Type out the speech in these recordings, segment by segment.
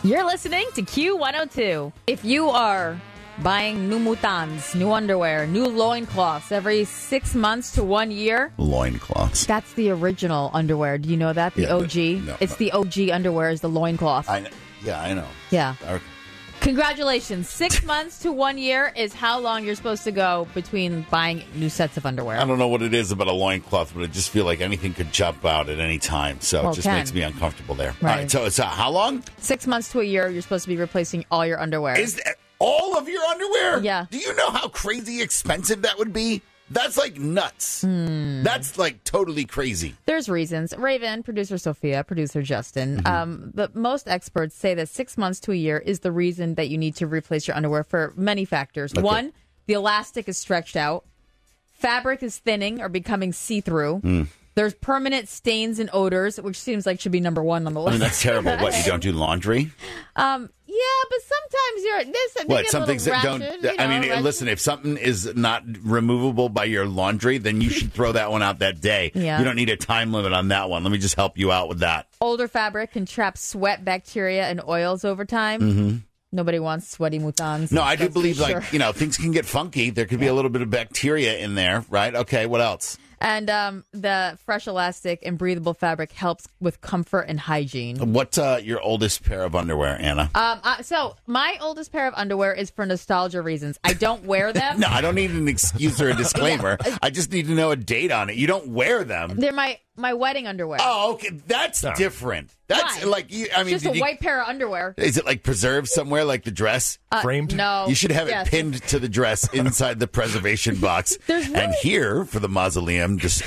You're listening to Q102. If you are buying new mutans, new underwear, new loincloths every 6 months to 1 year. Loincloths. That's the original underwear. Do you know that? The OG? It's the OG underwear is the loincloth. I know. Yeah. Okay. Congratulations. 6 months to 1 year is how long you're supposed to go between buying new sets of underwear. I don't know what it is about a loincloth, but I just feel like anything could jump out at any time. So it just makes me uncomfortable there. Right. All right. So it's how long? 6 months to a year, you're supposed to be replacing all your underwear. Is that all of your underwear? Yeah. Do you know how crazy expensive that would be? That's like nuts. That's like totally crazy. There's reasons. Raven, producer Sophia, producer Justin. But most experts say that 6 months to a year is the reason that you need to replace your underwear for many factors. Okay. One, the elastic is stretched out. Fabric is thinning or becoming see-through. There's permanent stains and odors, which seems like should be number one on the list. I mean, that's terrible. What, you don't do laundry? Yeah, but sometimes you're this. What, some things that don't... Listen, if something is not removable by your laundry, then you should throw that one out that day. Yeah. You don't need a time limit on that one. Let me just help you out with that. Older fabric can trap sweat, bacteria, and oils over time. Nobody wants sweaty mutans. No, I do believe, things can get funky. There could be a little bit of bacteria in there, right? Okay, what else? And the fresh elastic and breathable fabric helps with comfort and hygiene. What's your oldest pair of underwear, Anna? So my oldest pair of underwear is for nostalgia reasons. I don't wear them. No, I don't need an excuse or a disclaimer. I just need to know a date on it. You don't wear them. They're my wedding underwear. Oh, okay. That's different. That's Why? Just a white pair of underwear. Is it like preserved somewhere, like the dress? Framed? No. You should have it pinned to the dress inside the preservation box. And here, for the mausoleum, just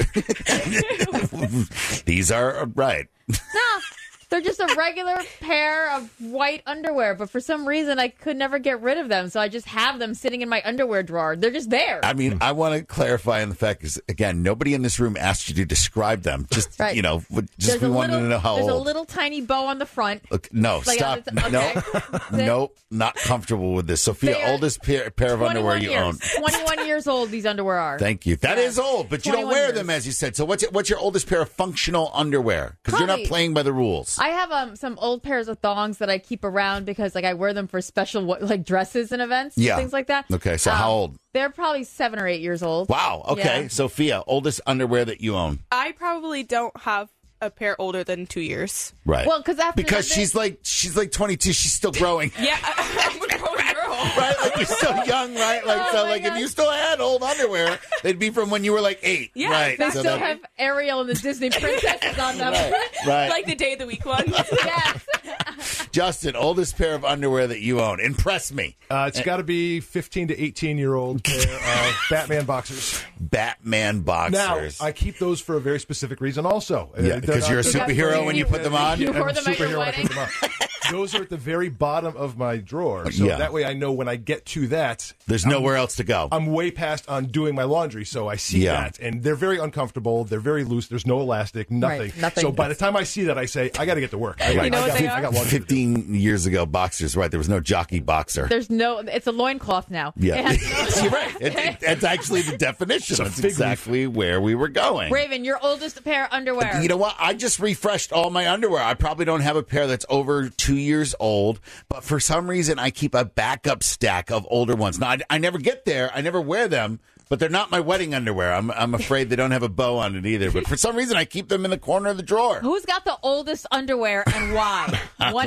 these are right. No, they're just a regular pair of white underwear. But for some reason, I could never get rid of them. So I just have them sitting in my underwear drawer. They're just there. I mean, I want to clarify on the fact is, again, nobody in this room asked you to describe them. Just, right. We wanted to know how there's old. a little tiny bow on the front. Okay, no, Like stop. okay. Nope, not comfortable with this. Sophia, oldest pair of underwear you own. 21 years old these underwear are. Thank you. That is old, but you don't wear them, as you said. So what's your oldest pair of functional underwear? Because you're not playing by the rules. I have some old pairs of thongs that I keep around because I wear them for special dresses and events and things like that. Okay, so how old? They're probably 7 or 8 years old. Wow. Okay, Yeah. Sophia, oldest underwear that you own. I probably don't have a pair older than 2 years. Right. Well, because she's like 22, she's still growing. Yeah, I'm a grown girl. Right, like you're so young, right? If you still had old underwear, they'd be from when you were 8. Yeah, right. They still have Ariel and the Disney princesses on them. Right. Like the day of the week ones. Yes. Justin, oldest pair of underwear that you own. Impress me. It's got to be 15 to 18-year-old pair of Batman boxers. Batman boxers. Now, I keep those for a very specific reason also. Yeah, because you're a superhero when you put them on? You wore I'm a them at your superhero when I wedding? put them on. Those are at the very bottom of my drawer. So Yeah. that way I know when I get to that, There's nowhere else to go. I'm way past on doing my laundry, so I see that. And they're very uncomfortable. They're very loose. There's no elastic, nothing. Right, nothing. So by the time I see that, I say, I got to get to work. I You know what they I are? got laundry to do. 15 years ago, boxers, right? There was no jockey boxer. It's a loincloth now. Yeah, It has you're right. It's actually the definition. That's fig leaf. exactly where we were going. Raven, your oldest pair of underwear. You know what? I just refreshed all my underwear. I probably don't have a pair that's over 2 years old, but for some reason, I keep a backup stack of older ones. Now, I never get there. I never wear them, but they're not my wedding underwear. I'm afraid they don't have a bow on it either. But for some reason, I keep them in the corner of the drawer. Who's got the oldest underwear and why?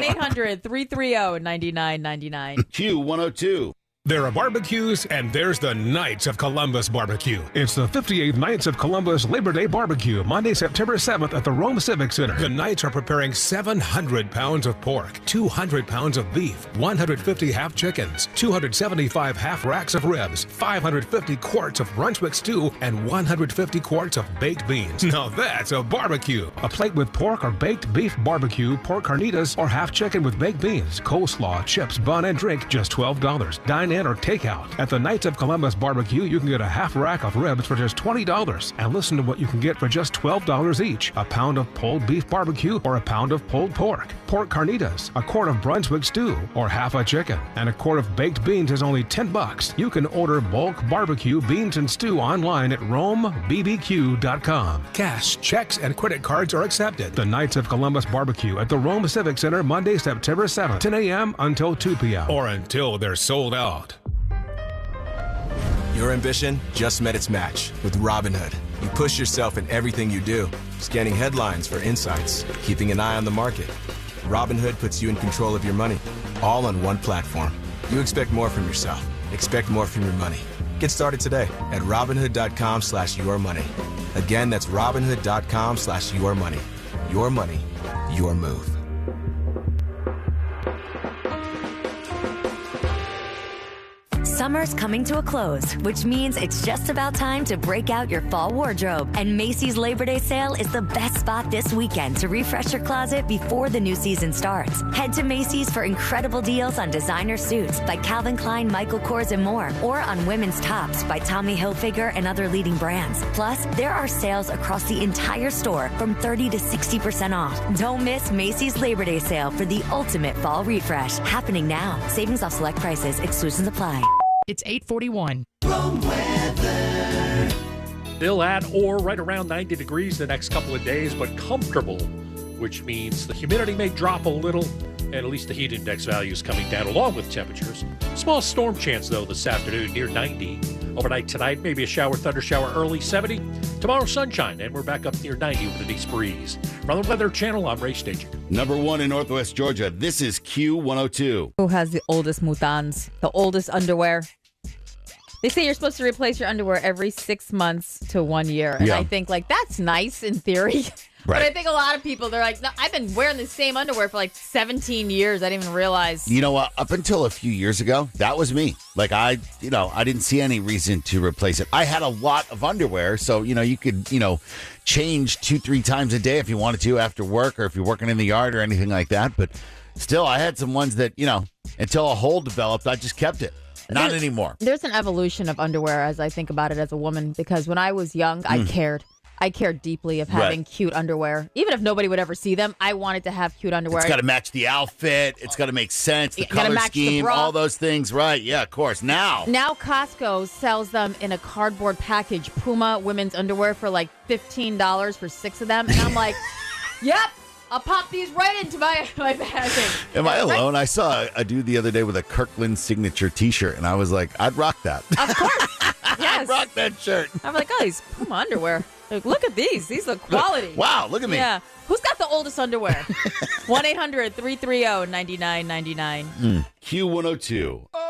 1-800-330-9999. Q102. There are barbecues, and there's the Knights of Columbus Barbecue. It's the 58th Knights of Columbus Labor Day Barbecue, Monday, September 7th at the Rome Civic Center. The Knights are preparing 700 pounds of pork, 200 pounds of beef, 150 half chickens, 275 half racks of ribs, 550 quarts of Brunswick stew, and 150 quarts of baked beans. Now that's a barbecue. A plate with pork or baked beef barbecue, pork carnitas, or half chicken with baked beans, coleslaw, chips, bun, and drink, just $12. Dine in in or takeout. At the Knights of Columbus Barbecue, you can get a half rack of ribs for just $20. And listen to what you can get for just $12 each. A pound of pulled beef barbecue or a pound of pulled pork. Pork carnitas, a quart of Brunswick stew, or half a chicken. And a quart of baked beans is only $10. You can order bulk barbecue beans and stew online at RomeBBQ.com. Cash, checks, and credit cards are accepted. The Knights of Columbus Barbecue at the Rome Civic Center, Monday, September 7th, 10 a.m. until 2 p.m. or until they're sold out. Your ambition just met its match with Robinhood. You push yourself in everything you do, scanning headlines for insights, keeping an eye on the market. Robinhood puts you in control of your money, all on one platform. You expect more from yourself. Expect more from your money. Get started today at Robinhood.com/yourmoney. Again, that's Robinhood.com/yourmoney. Your money, your move. Summer's coming to a close, which means it's just about time to break out your fall wardrobe. And Macy's Labor Day sale is the best spot this weekend to refresh your closet before the new season starts. Head to Macy's for incredible deals on designer suits by Calvin Klein, Michael Kors, and more, or on women's tops by Tommy Hilfiger and other leading brands. Plus, there are sales across the entire store from 30 to 60% off. Don't miss Macy's Labor Day sale for the ultimate fall refresh. Happening now. Savings off select prices. Exclusions apply. It's 8:41. Still at or right around 90 degrees the next couple of days, but comfortable, which means the humidity may drop a little, and at least the heat index value is coming down along with temperatures. Small storm chance, though, this afternoon near 90. Overnight tonight, maybe a shower, thunder shower, early 70. Tomorrow, sunshine, and we're back up near 90 with an east breeze. From the Weather Channel, I'm Ray Stager. Number 1 in Northwest Georgia. This is Q102. Who has the oldest mutans, the oldest underwear? They say you're supposed to replace your underwear every 6 months to 1 year. And I think, like, that's nice in theory. But I think a lot of people, they're like, no, I've been wearing the same underwear for like 17 years. I didn't even realize. You know what? Up until a few years ago, that was me. Like, I didn't see any reason to replace it. I had a lot of underwear. So, you could, change 2-3 times a day if you wanted to after work or if you're working in the yard or anything like that. But still, I had some ones that, until a hole developed, I just kept it. Not anymore. There's an evolution of underwear as I think about it as a woman, because when I was young, I cared. I cared deeply of having cute underwear. Even if nobody would ever see them, I wanted to have cute underwear. It's got to match the outfit. It's got to make sense. The color scheme, all those things. Right. Yeah, of course. Now Costco sells them in a cardboard package. Puma women's underwear for like $15 for 6 of them. And I'm like, yep. I'll pop these right into my bag. Am I alone? I saw a dude the other day with a Kirkland signature T-shirt, and I was like, I'd rock that. Of course. Yes. I'd rock that shirt. I'm like, oh, these Puma underwear. Like, look at these. These look quality. Wow, look at me. Yeah. Who's got the oldest underwear? 1-800-330-9999. Q102.